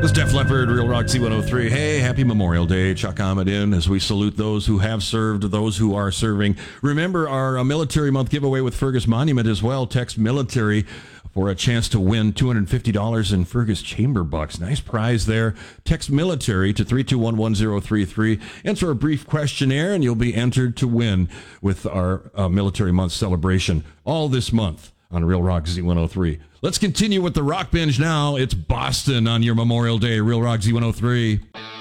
This is Def Leppard, Real Rock Z103. Hey, happy Memorial Day. Chuck Ahmed in as we salute those who have served, those who are serving. Remember our Military Month giveaway with Fergus Monument as well. Text military for a chance to win $250 in Fergus Chamber Bucks. Nice prize there. Text military to 3211033. Answer a brief questionnaire and you'll be entered to win with our Military Month celebration all this month on Real Rock Z103. Let's continue with the Rock Binge now. It's Boston on your Memorial Day. Real Rock Z103.